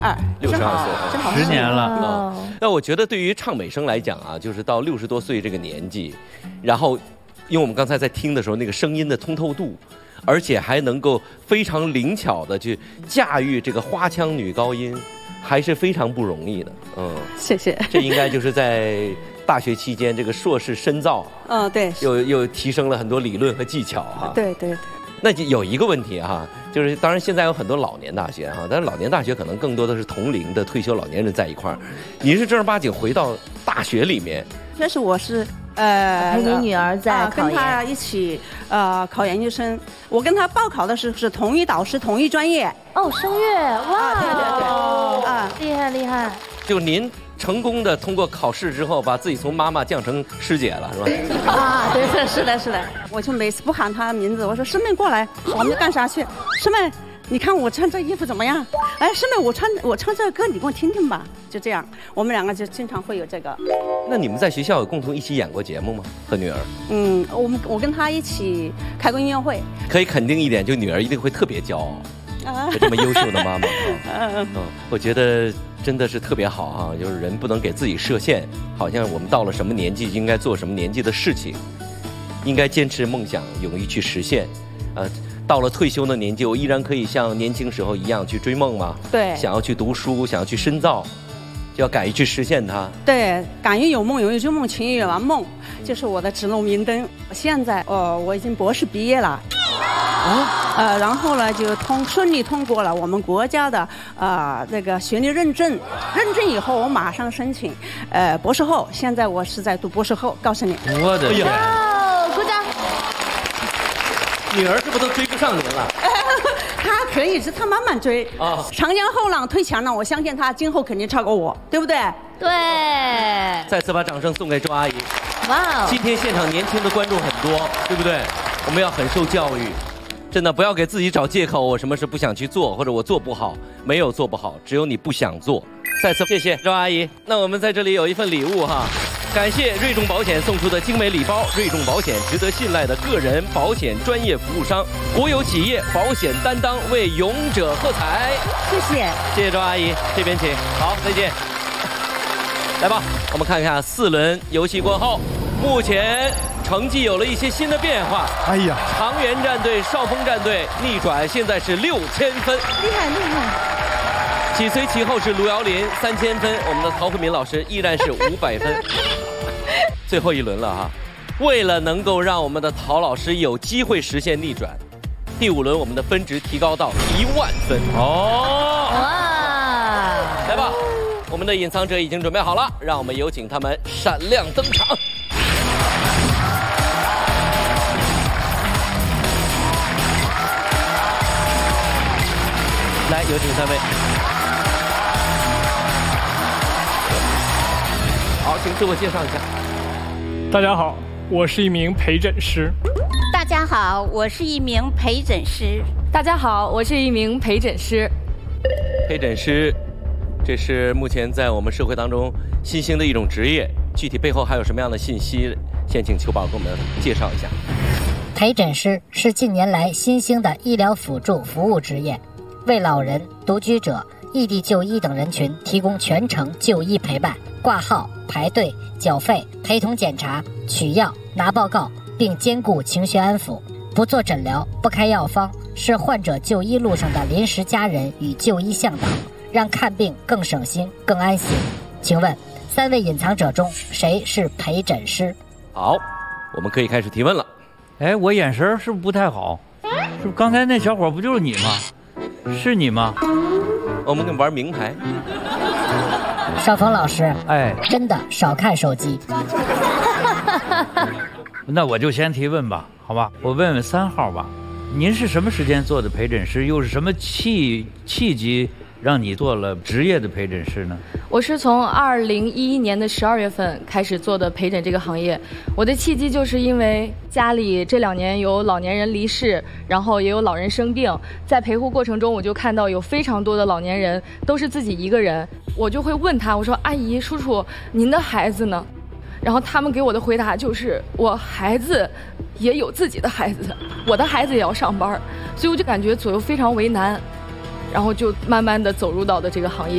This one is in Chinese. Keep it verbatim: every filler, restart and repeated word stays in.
二， 六十二岁， 正好十年了。 啊，那我觉得对于唱美声来讲啊，就是到六十多岁这个年纪，然后，因为我们刚才在听的时候，那个声音的通透度，而且还能够非常灵巧的去驾驭这个花腔女高音，还是非常不容易的。嗯， 谢谢。 这应该就是在大学期间这个硕士深造， 嗯，对， 又又提升了很多理论和技巧哈。 对对对。 那就有一个问题哈，就是当然现在有很多老年大学哈，但是老年大学可能更多的是同龄的退休老年人在一块儿。您是正儿八经回到大学里面？ 确实我是呃陪你女儿在啊考研， 跟她一起呃考研究生。我跟她报考的是是同一导师同一专业。 哦，声乐，哇， 对对对， 啊，厉害厉害。 就您成功的通过考试之后，把自己从妈妈降成师姐了，是吧？ 啊，对是是的是的，我就每次不喊她名字，我说师妹过来，我们干啥去？师妹，你看我穿这衣服怎么样？哎，师妹，我穿我唱这个歌，你给我听听吧。就这样，我们两个就经常会有这个。 那你们在学校有共同一起演过节目吗？和女儿？ 嗯，我们我跟她一起开过音乐会。 可以肯定一点，就女儿一定会特别骄傲。有这么优秀的妈妈啊，嗯，我觉得真的是特别好哈、啊。就是人不能给自己设限，好像我们到了什么年纪应该做什么年纪的事情，应该坚持梦想，勇于去实现。呃，到了退休的年纪，我依然可以像年轻时候一样去追梦吗？ 对， 想要去读书，想要去深造，就要敢于去实现它。 对，敢于有梦，勇于追梦，勤于圆梦，就是我的指路明灯。现在哦，我已经博士毕业了。啊，呃，然后呢，就通顺利通过了我们国家的啊、呃、那个学历认证，认证以后我马上申请，呃，博士后。现在我是在读博士后，告诉你。 我的天！ 哦，鼓掌！ 女儿是不是都追不上您了？ 她可以是她慢慢追啊，长江后浪推前浪，我相信她今后肯定超过我，对不对？ 对。 再次把掌声送给周阿姨。 哇哦！ 今天现场年轻的观众很多，对不对？我们要很受教育。真的不要给自己找借口，我什么事不想去做，或者我做不好，没有做不好，只有你不想做。再次谢谢周阿姨。那我们在这里有一份礼物哈，感谢瑞众保险送出的精美礼包。瑞众保险值得信赖的个人保险专业服务商，国有企业保险担当，为勇者喝彩。 谢谢， 谢谢周阿姨，这边请。好，再见。来吧，我们看一下四轮游戏过后，目前成绩有了一些新的变化。 哎呀， 长垣战队、少峰战队逆转，现在是六千分， 厉害厉害。 紧随其后是卢瑶林三千分，我们的曹慧敏老师依然是五百分。最后一轮了哈，为了能够让我们的陶老师有机会实现逆转，第五轮我们的分值提高到一万分。哦， 哇！ 来吧，我们的隐藏者已经准备好了，让我们有请他们闪亮登场。来，有请三位。好，请自我介绍一下。 大家好，我是一名陪诊师。 大家好，我是一名陪诊师。 大家好，我是一名陪诊师。 陪诊师，这是目前在我们社会当中新兴的一种职业，具体背后还有什么样的信息？先请秋宝给我们介绍一下。 陪诊师是近年来新兴的医疗辅助服务职业，为老人、独居者、异地就医等人群提供全程就医陪伴、挂号、排队、缴费、陪同检查、取药、拿报告，并兼顾情绪安抚。不做诊疗、不开药方，是患者就医路上的临时家人与就医向导，让看病更省心、更安心。请问，三位隐藏者中谁是陪诊师？ 好，我们可以开始提问了。 哎，我眼神是不是不太好？是不是刚才那小伙不就是你吗？是你吗？ 我们玩名牌。 少峰老师， 哎， 真的少看手机。 那我就先提问吧，好吧？我问问三号吧，您是什么时间做的陪诊师？又是什么契契机让你做了职业的陪诊师呢？ 我是从二零一一年的十二月份开始做的陪诊这个行业。我的契机就是因为家里这两年有老年人离世，然后也有老人生病，在陪护过程中，我就看到有非常多的老年人都是自己一个人，我就会问他，我说：“阿姨、叔叔，您的孩子呢？”然后他们给我的回答就是：“我孩子也有自己的孩子，我的孩子也要上班。”所以我就感觉左右非常为难，然后就慢慢的走入到的这个行业。